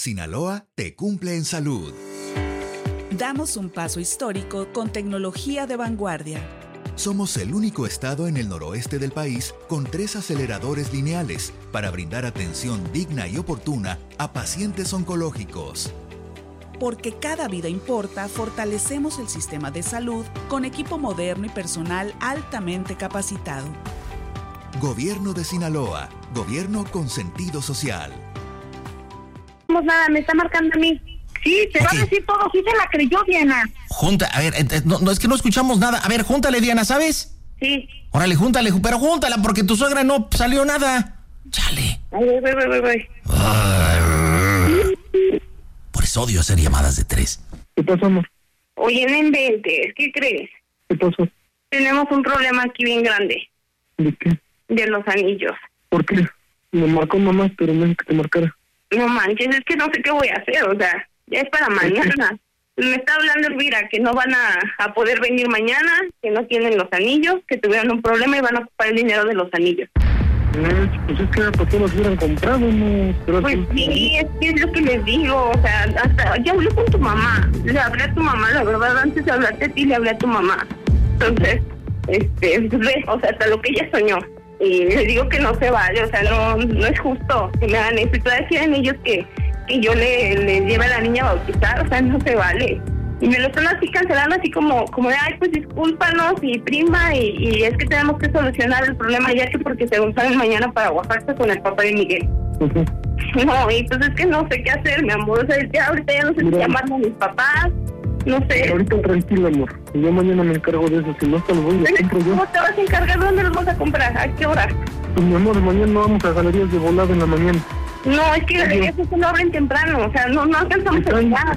Sinaloa te cumple en salud. Damos un paso histórico con tecnología de vanguardia. Somos el único estado en el noroeste del país con 3 aceleradores lineales para brindar atención digna y oportuna a pacientes oncológicos. Porque cada vida importa, fortalecemos el sistema de salud con equipo moderno y personal altamente capacitado. Gobierno de Sinaloa. Gobierno con sentido social. No, nada, me está marcando a mí. Sí, te va a decir todo, sí se la creyó, Diana. Junta, a ver, no, es que no escuchamos nada. A ver, júntale, Diana, ¿sabes? Sí. Órale, júntale, pero júntala porque tu suegra no salió nada. Chale. Ay, voy. Por eso odio hacer llamadas de 3. ¿Qué pasó, amor? Oye, no inventes, ¿qué crees? ¿Qué pasó? Tenemos un problema aquí bien grande. ¿De qué? De los anillos. ¿Por qué? Me marcó mamá, pero me dijo que te marcara. No manches, es que no sé qué voy a hacer, o sea, ya es para mañana. Me está hablando Elvira que no van a poder venir mañana, que no tienen los anillos, que tuvieron un problema y van a ocupar el dinero de los anillos. Pues es que ¿por qué los hubieran comprado? No, pero pues sí, es que es lo que les digo, o sea, hasta ya hablé con tu mamá, le hablé a tu mamá, la verdad, antes de hablarte a ti, le hablé a tu mamá. Entonces, ve, o sea, hasta lo que ella soñó. Y le digo que no se vale, o sea, no es justo que me hagan eso. Y todavía quieren ellos que yo le lleve a la niña a bautizar, o sea, no se vale. Y me lo están así cancelando, así como de, ay, pues discúlpanos, y prima, y es que tenemos que solucionar el problema ya que porque se salen mañana para Oaxaca con el papá de Miguel. Uh-huh. No, y pues es que no sé qué hacer, mi amor, o sea, ya ahorita ya no sé si llamarme a mis papás, no sé. Ahorita tranquila, amor, yo mañana me encargo de eso, si no hasta lo voy a comprar yo. ¿Cómo te vas a encargar? ¿Dónde los vas a comprar? ¿A qué hora? Pues mi amor, mañana vamos a galerías de volada en la mañana. No, es que eso se lo abren temprano, o sea, no alcanzamos a llegar.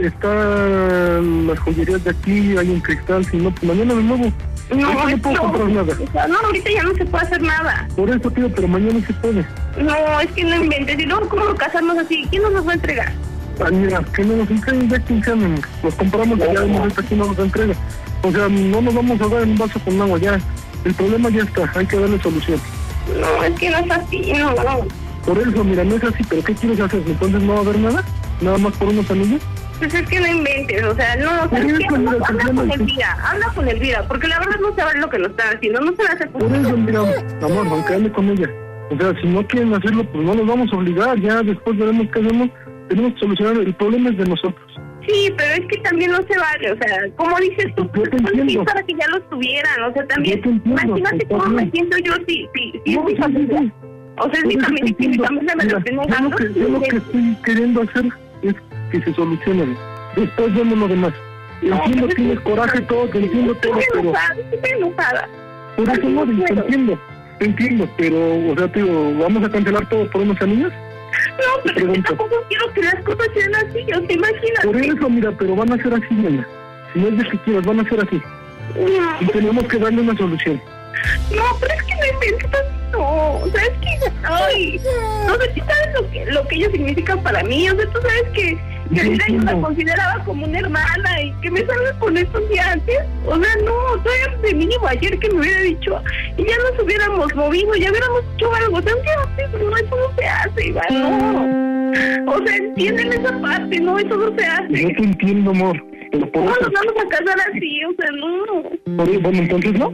Están las joyerías de aquí, hay un Cristal, si no, pues mañana me muevo. No puedo comprar nada. O sea, no, ahorita ya no se puede hacer nada. Por eso, tío, pero mañana se puede. No, es que no inventes. Y luego, ¿cómo casarnos así? ¿Quién nos va a entregar? Ah, mira, que no nos entreguen ya 15 años. Los compramos allá de momento, aquí no nos entrega. O sea, no nos vamos a dar en un vaso con agua ya. El problema ya está, hay que darle solución. No, es que no es así, no. Por eso, mira, no es así, pero ¿qué quieres hacer? ¿Entonces no va a haber nada? ¿Nada más por unos anillos? Pues es que no inventes, o sea, no, ¿sabes qué? Habla con Elvira, porque la verdad no se vale lo que nos están haciendo, no se le hace por eso, mira, amor, aunque hable con ella. O sea, si no quieren hacerlo, pues no los vamos a obligar, ya después veremos qué hacemos. Tenemos que solucionar, el problema es de nosotros. Sí, pero es que también no se vale, o sea, como dices tú, yo te entiendo. Para que ya los tuvieran, o sea, también, imagínate cómo me siento yo si es mi familia. O sea, es mi familia y mi familia me lo esté negando. Yo lo que estoy queriendo hacer es que se solucionen. Después vemos lo demás. Entiendo, tienes coraje, todo, te entiendo todo, pero... Estoy enojada. Por eso no, te entiendo, pero, o sea, te digo, ¿vamos a cancelar todo por unos anillos? No, pero es que tampoco quiero que las cosas sean así, o sea, imagínate. Por eso, mira, pero van a ser así, nena. Si no es de que quieras, van a ser así. No. Y tenemos que darle una solución. No, pero es que no inventes, no, o sea, es que, ay, no sé si sabes lo que ellos significan para mí, o sea, tú sabes que Elvira yo la consideraba como una hermana y que me salga con estos días antes, o sea, no, todavía de mínimo ayer que me hubiera dicho y ya nos hubiéramos movido, ya hubiéramos hecho algo, o sea, un día antes, no, eso no se hace, Iván, no, o sea, entienden esa parte, no, eso no se hace. Yo te entiendo, amor, pero por ¿cómo eso... nos vamos a casar así? O sea, no. Bueno, entonces, ¿no?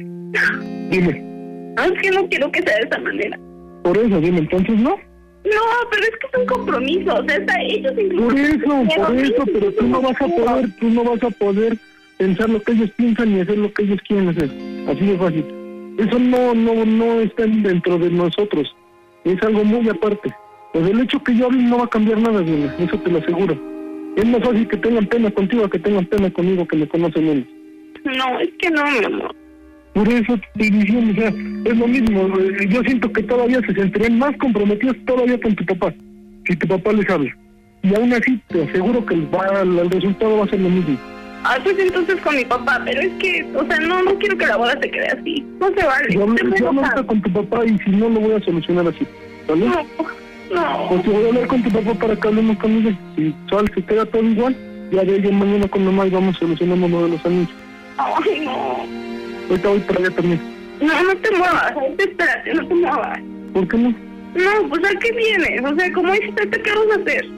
Dime. Es que no quiero que sea de esa manera. Por eso, dime, entonces, ¿no? No, pero es que es un compromiso, o sea, hasta ellos incluso... Por eso, pero tú no vas a poder pensar lo que ellos piensan y hacer lo que ellos quieren hacer. Así de fácil. Eso no está dentro de nosotros. Es algo muy aparte. Pues el hecho que yo hable no va a cambiar nada, Diana, eso te lo aseguro. Es más fácil que tengan pena contigo a que tengan pena conmigo, que me conocen menos. No, es que no, mi amor. Por eso estoy diciendo, o sea, es lo mismo. Yo siento que todavía se sentirían más comprometidos todavía con tu papá, si tu papá les habla. Y aún así, te aseguro que el resultado va a ser lo mismo. Ah, pues entonces con mi papá, pero es que, o sea, no quiero que la boda se quede así. No se vale. Yo hablo con tu papá y si no, lo voy a solucionar así. ¿Vale? No. Pues voy a hablar con tu papá para que hablemos con él. Si se queda todo igual, ya de ella mañana con mamá y vamos solucionando lo de los anillos. Ay, no. Ahorita voy para allá también. No te muevas, ahorita espérate, no te muevas. ¿Por qué no? No, pues ¿a qué vienes? O sea, como dices, ¿qué vamos a hacer?